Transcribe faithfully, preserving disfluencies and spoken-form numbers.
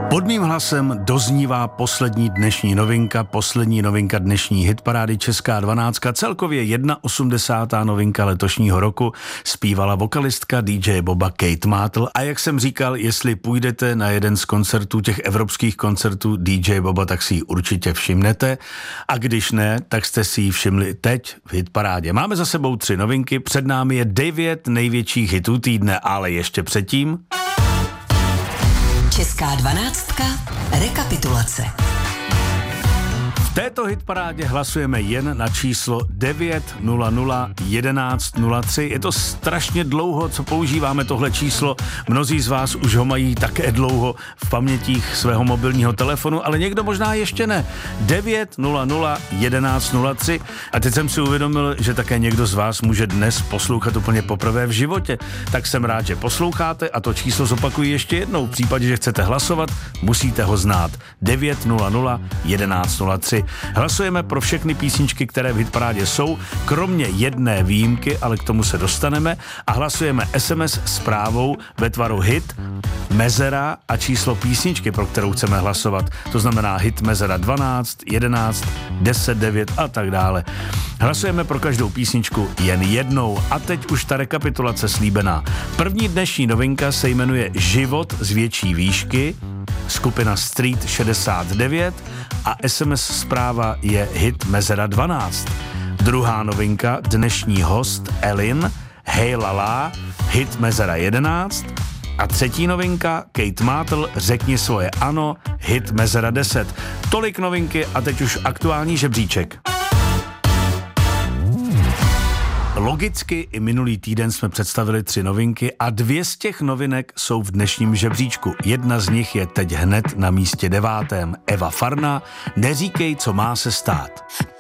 Pod mým hlasem doznívá poslední dnešní novinka, poslední novinka dnešní hitparády Česká dvanáctka, celkově osmdesátá jedna novinka letošního roku, zpívala vokalistka D J Boba Kate Mátl. A jak jsem říkal, jestli půjdete na jeden z koncertů, těch evropských koncertů D J Boba, tak si ji určitě všimnete. A když ne, tak jste si ji všimli teď v hitparádě. Máme za sebou tři novinky, před námi je devět největších hitů týdne, ale ještě předtím... Česká dvanáctka. Rekapitulace. V této hitparádě hlasujeme jen na číslo devět nula nula jedenáct nula tři. Je to strašně dlouho, co používáme tohle číslo. Mnozí z vás už ho mají také dlouho v pamětích svého mobilního telefonu, ale někdo možná ještě ne. devět nula nula jedenáct nula tři. A teď jsem si uvědomil, že také někdo z vás může dnes poslouchat úplně poprvé v životě. Tak jsem rád, že posloucháte a to číslo zopakuji ještě jednou. V případě, že chcete hlasovat, musíte ho znát. devět nula nula jedenáct nula tři. Hlasujeme pro všechny písničky, které v hitparádě jsou, kromě jedné výjimky, ale k tomu se dostaneme, a hlasujeme es em es zprávou ve tvaru hit, mezera a číslo písničky, pro kterou chceme hlasovat. To znamená hit mezera dvanáct, jedenáct, deset, devět a tak dále. Hlasujeme pro každou písničku jen jednou a teď už ta rekapitulace slíbená. První dnešní novinka se jmenuje Život z větší výšky, skupina Street šedesát devět a es em es zpráva je hit mezera dvanáct. Druhá novinka, dnešní host Elin, Hej lala, hit mezera jedenáct. A třetí novinka, Kate Mátl, Řekni svoje ano, hit mezera deset. Tolik novinky a teď už aktuální žebříček. Logicky i minulý týden jsme představili tři novinky a dvě z těch novinek jsou v dnešním žebříčku. Jedna z nich je teď hned na místě devátém. Eva Farná, Neříkej, co má se stát.